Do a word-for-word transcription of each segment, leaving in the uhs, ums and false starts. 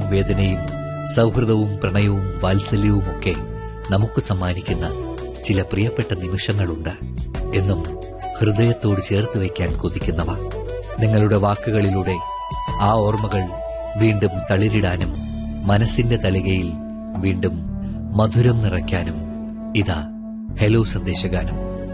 വേദനയും സൗഹൃദവും പ്രണയവും വാത്സല്യവുമൊക്കെ നമുക്ക് സമ്മാനിക്കുന്ന ചില പ്രിയപ്പെട്ട നിമിഷങ്ങളുണ്ട്. എന്നും ഹൃദയത്തോട് ചേർത്ത് വയ്ക്കാൻ കൊതിക്കുന്നവ. നിങ്ങളുടെ വാക്കുകളിലൂടെ ആ ഓർമ്മകൾ വീണ്ടും തളിരിടാനും മനസ്സിന്റെ തളികയിൽ വീണ്ടും മധുരം നിറയ്ക്കാനും ഇതാ ഹലോ സന്ദേശഗാനം.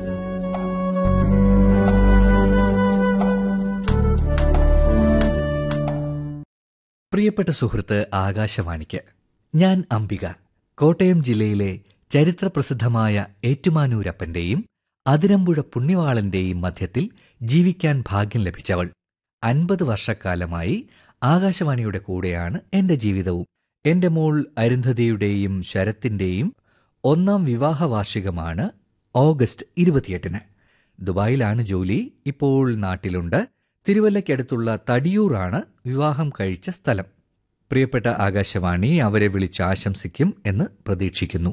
പ്രിയപ്പെട്ട സുഹൃത്ത് ആകാശവാണിക്ക്, ഞാൻ അംബിക, കോട്ടയം ജില്ലയിലെ ചരിത്രപ്രസിദ്ധമായ ഏറ്റുമാനൂരപ്പന്റെയും അതിരമ്പുഴ പുണ്യവാളന്റെയും മധ്യത്തിൽ ജീവിക്കാൻ ഭാഗ്യം ലഭിച്ചവൾ. അൻപത് വർഷക്കാലമായി ആകാശവാണിയുടെ കൂടെയാണ് എന്റെ ജീവിതവും. എന്റെ മോൾ അരുന്ധതിയുടെയും ശരത്തിന്റെയും ഒന്നാം വിവാഹ വാർഷികമാണ് ഓഗസ്റ്റ് ഇരുപത്തിയെട്ടിന്. ദുബായിലാണ് ജോലി. ഇപ്പോൾ നാട്ടിലുണ്ട്. തിരുവല്ലയ്ക്കടുത്തുള്ള തടിയൂറാണ് വിവാഹം കഴിച്ച സ്ഥലം. പ്രിയപ്പെട്ട ആകാശവാണി അവരെ വിളിച്ച് ആശംസിക്കും എന്ന് പ്രതീക്ഷിക്കുന്നു.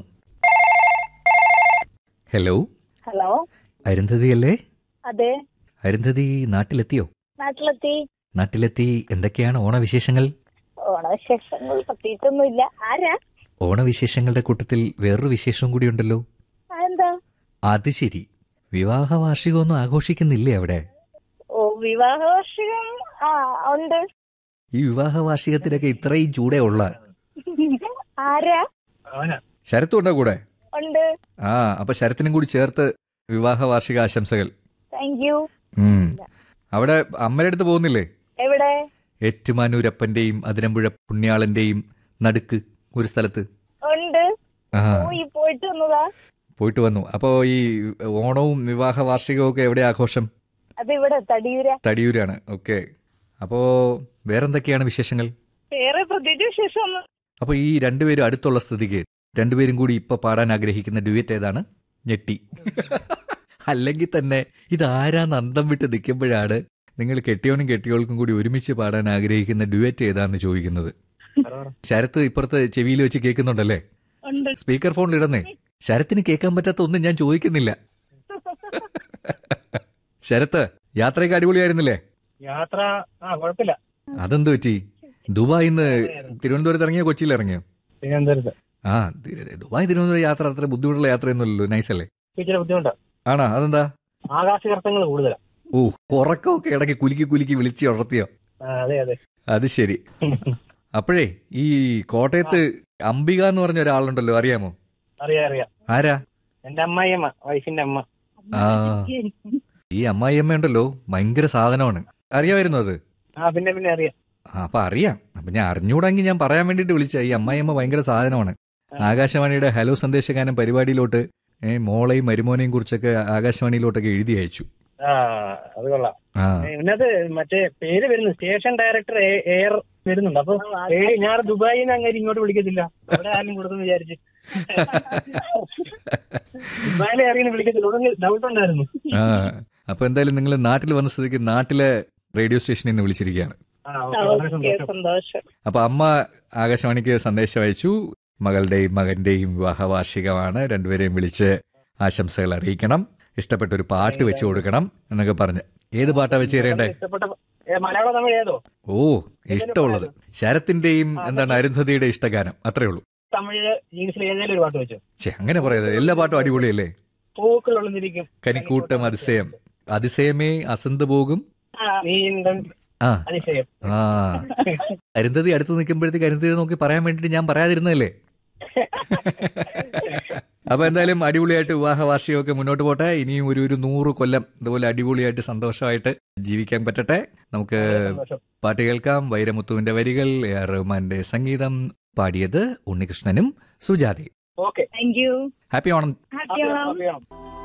Hello hello, അരുന്ധതിയല്ലേ? അതെ. അരുന്ധതി നാട്ടിലെത്തിയോ? നാട്ടിലെത്തി. നാട്ടിലെത്തി. എന്തൊക്കെയാണ് ഓണവിശേഷങ്ങൾ? ഓണവിശേഷങ്ങൾ പ്രത്യേകിച്ചൊന്നുമില്ല. ആരാ? ഓണവിശേഷങ്ങളുടെ കൂട്ടത്തിൽ വേറൊരു വിശേഷവും കൂടിയുണ്ടല്ലോ. എന്താ? അത് ശരി, വിവാഹ വാർഷികമൊന്നും ആഘോഷിക്കുന്നില്ലേ അവിടെ? ഓ, വിവാഹ വാർഷികം ആ ഉണ്ട്. ഈ വിവാഹ വാർഷികത്തിനൊക്കെ ഇത്രയും ചൂടേ ഉള്ള? ആരാ? ശരത്തും ഉണ്ടോ കൂടെ? ഉണ്ട്. ആ, അപ്പൊ ശരത്തിനും കൂടി ചേർത്ത് വിവാഹ വാർഷിക ആശംസകൾ. Thank you. അവിടെ അമ്മയുടെ അടുത്ത് പോകുന്നില്ലേ? എവിടെ? ഏറ്റുമാനൂരപ്പന്റെയും അതിരമ്പുഴ പുണ്യാളന്റെയും നടുക്ക് ഒരു സ്ഥലത്ത് ഉണ്ട്. പോയിട്ട് വന്നതാ. പോയിട്ട് വന്നു. അപ്പോ ഈ ഓണവും വിവാഹ വാർഷികവും ഒക്കെ എവിടെ ആഘോഷം? അതിവിടെ തടിയൂര. തടിയൂരാണ്. ഓക്കെ. അപ്പോ വേറെന്തൊക്കെയാണ് വിശേഷങ്ങൾ? വേറെ പ്രത്യേകിച്ച് വിശേഷമൊന്നും. അപ്പൊ ഈ രണ്ടുപേരും അടുത്തുള്ള സ്ഥിതിക്ക് രണ്ടുപേരും കൂടി ഇപ്പൊ പാടാൻ ആഗ്രഹിക്കുന്ന ഡ്യുവറ്റ് ഏതാണ്? ഞെട്ടി. അല്ലെങ്കിൽ തന്നെ ഇതാരാന്ന് അന്തം വിട്ട് നിൽക്കുമ്പോഴാണ് നിങ്ങൾ കെട്ടിയോനും കെട്ടിയോൾക്കും കൂടി ഒരുമിച്ച് പാടാൻ ആഗ്രഹിക്കുന്ന ഡ്യുവറ്റ് ഏതാന്ന് ചോദിക്കുന്നത്. ശരത്ത് ഇപ്പുറത്ത് ചെവിയിൽ വെച്ച് കേൾക്കുന്നുണ്ടല്ലേ? സ്പീക്കർ ഫോണിൽ ഇടന്നേ. ശരത്തിന് കേൾക്കാൻ പറ്റാത്ത ഒന്നും ഞാൻ ചോദിക്കുന്നില്ല. ശരത്ത്, യാത്രയൊക്കെ അടിപൊളിയായിരുന്നില്ലേ? യാത്ര കുഴപ്പമില്ല. അതെന്ത് പറ്റി? ദുബായിൽ നിന്ന് തിരുവനന്തപുരത്ത് ഇറങ്ങിയോ കൊച്ചിയിൽ ഇറങ്ങിയോ? തിരുവനന്തപുരത്ത്. ആ, ദുബായ് തിരുവനന്തപുരം യാത്ര അത്ര ബുദ്ധിമുട്ടുള്ള യാത്രയൊന്നുമല്ലോ. നൈസല്ലേ? ബുദ്ധിമുട്ടാ. ആണോ? അതെന്താ? ആകാശകർത്തങ്ങൾ കൂടുതലാ. ഓ, ഉറക്കമൊക്കെ ഇടയ്ക്ക് കുലുക്കി കുലുക്കി വിളിച്ച് ഉണർത്തിയോ? അതെ അതെ. അത് ശരി. അപ്പോഴേ ഈ കോട്ടയത്ത് അംബിക എന്ന് പറഞ്ഞ ഒരാളുണ്ടല്ലോ, അറിയാമോ? അറിയാം അറിയാം. ആരാ? എന്റെ അമ്മായിയമ്മ, വൈഫിന്റെ അമ്മ. ആ, ഈ അമ്മായിയമ്മ ഉണ്ടല്ലോ ഭയങ്കര സാധനമാണ്. അറിയാമായിരുന്നു അത്? ആ, പിന്നെ പിന്നെ അറിയാം. ആ, അപ്പൊ അറിയാം. അപ്പൊ ഞാൻ അറിഞ്ഞൂടെങ്കിൽ ഞാൻ പറയാൻ വേണ്ടിട്ട് വിളിച്ച. ഈ അമ്മായിയമ്മ ഭയങ്കര സാധനമാണ്. ആകാശവാണിയുടെ ഹലോ സന്ദേശഗാനം പരിപാടിയിലോട്ട് മോളെയും മരുമോനെയും കുറിച്ചൊക്കെ ആകാശവാണിയിലോട്ടൊക്കെ എഴുതി അയച്ചു. ആ, അത് കൊള്ളാം. ഇതിനകത്ത് മറ്റേ പേര് വരുന്നു, സ്റ്റേഷൻ ഡയറക്ടർ എയർ വരുന്നുണ്ട്. അപ്പൊ ഞാൻ ദുബായിൽ നിന്ന് അങ്ങനെ ഇങ്ങോട്ട് വിളിക്കത്തില്ല, അവിടെ ആരും കൊടുത്തെന്ന് വിചാരിച്ചു. ദുബായിലെ അറിയുന്ന വിളിക്കത്തില്ല, ഡൗട്ട് ഉണ്ടായിരുന്നു. ആ, അപ്പൊ എന്തായാലും നിങ്ങൾ നാട്ടിൽ വന്ന സ്ഥിതിക്ക് നാട്ടിലെ റേഡിയോ സ്റ്റേഷനിൽ നിന്ന് വിളിച്ചിരിക്കുകയാണ്. അപ്പൊ അമ്മ ആകാശവാണിക്ക് സന്ദേശം അയച്ചു. മകളുടെയും മകന്റെയും വിവാഹ വാർഷികമാണ്, രണ്ടുപേരെയും വിളിച്ച് ആശംസകൾ അറിയിക്കണം, ഇഷ്ടപ്പെട്ട ഒരു പാട്ട് വെച്ചു കൊടുക്കണം എന്നൊക്കെ പറഞ്ഞ്. ഏത് പാട്ടാ വെച്ച് തരേണ്ടേ? ഓ, ഇഷ്ടമുള്ളത്. ശരത്തിന്റെയും എന്താണ് അരുന്ധതിയുടെ ഇഷ്ടഗാനം, അത്രേ ഉള്ളൂ. അങ്ങനെ പറയുന്നത് എല്ലാ പാട്ടും അടിപൊളിയല്ലേ? കനിക്കൂട്ടം അതിശയം, അതിശയമേ അസന്ത് പോകും. ആ ആ അരുന്ധതി അടുത്ത് നിൽക്കുമ്പോഴത്തേക്ക് അരുന്ധതി നോക്കി പറയാൻ വേണ്ടിട്ട് ഞാൻ പറയാതിരുന്നല്ലേ. അപ്പൊ എന്തായാലും അടിപൊളിയായിട്ട് വിവാഹ വാർഷികമൊക്കെ മുന്നോട്ട് പോട്ടെ. ഇനിയും ഒരു ഒരു നൂറ് കൊല്ലം ഇതുപോലെ അടിപൊളിയായിട്ട് സന്തോഷമായിട്ട് ജീവിക്കാൻ പറ്റട്ടെ. നമുക്ക് പാട്ട് കേൾക്കാം. വൈരമുത്തുവിന്റെ വരികൾ, എ ആർ റഹ്മാന്റെ സംഗീതം, പാടിയത് ഉണ്ണികൃഷ്ണനും സുജാതയും. Okay, thank you. Happy Onam. Happy Onam.